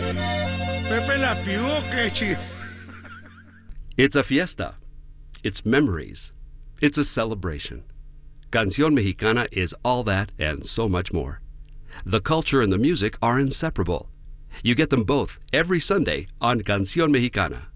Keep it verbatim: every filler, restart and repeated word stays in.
Pepe La Pew, qué chi... It's a fiesta. It's memories. It's a celebration. Canción Mexicana is all that and so much more. The culture and the music are inseparable. You get them both every Sunday on Canción Mexicana.